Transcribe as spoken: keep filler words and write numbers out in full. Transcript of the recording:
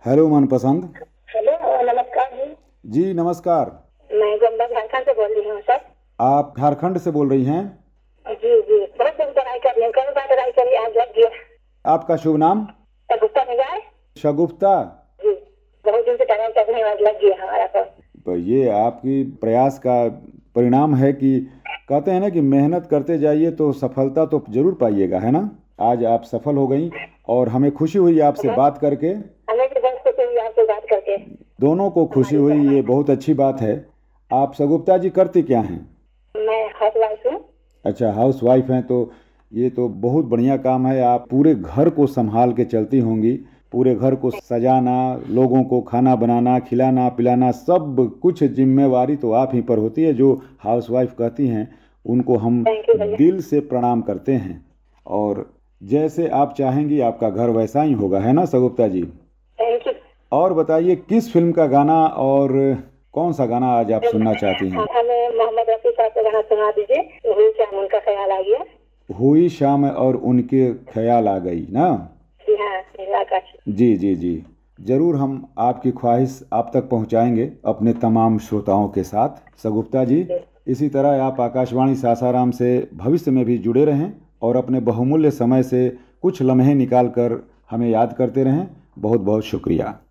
Hello मनपसंद। Hello, नमस्कार जी। जी नमस्कार। मैं गंगा झारखंड से बोल रही हूँ सर। आप झारखंड से बोल रही हैं? जी जी, बहुत दिन ट्राई कर रही हूँ, कई बार ट्राई करी, आज लग गया। आपका शुभ नाम? गुप्ता निगाह। शगुफ्ता। जी, बहुत दिन से ट्राई करने के बाद लग गया हमारा सर। तो ये आपकी प्रयास का परिणाम है कि कहते हैं ना कि मेहनत करते जाइए तो सफलता तो जरूर पाइएगा, है ना। आज आप सफल हो गई और हमें खुशी हुई आपसे बात करके। हमें भी बहुत खुशी हुई आपसे बात करके। दोनों को खुशी हुई, ये बहुत अच्छी बात है। आप शगुफ्ता जी करती क्या हैं? मैं हाउस वाइफ हूँ। अच्छा, हाउस वाइफ हैं, तो ये तो बहुत बढ़िया काम है। आप पूरे घर को संभाल के चलती होंगी, पूरे घर को सजाना, लोगों को खाना बनाना, खिलाना पिलाना, सब कुछ जिम्मेवारी तो आप ही पर होती है। जो हाउस वाइफ कहती हैं उनको हम थैंक यू भैया। दिल से प्रणाम करते हैं। और जैसे आप चाहेंगी आपका घर वैसा ही होगा, है ना शगुफ्ता जी। Thank you. और बताइए किस फिल्म का गाना और कौन सा गाना आज आप सुनना चाहती हैं? हमें मोहम्मद रफी साहब का गाना सुना दीजिए, हुई शाम उनका ख्याल आ गया। हुई शाम और उनके ख्याल आ गई ना। जी हाँ, आकाश। जी जी जी, जरूर हम आपकी ख्वाहिश आप तक पहुंचाएंगे अपने तमाम श्रोताओं के साथ। शगुफ्ता जी, इसी तरह आप आकाशवाणी सासाराम से भविष्य में भी जुड़े रहें और अपने बहुमूल्य समय से कुछ लम्हे निकाल कर हमें याद करते रहें। बहुत बहुत शुक्रिया।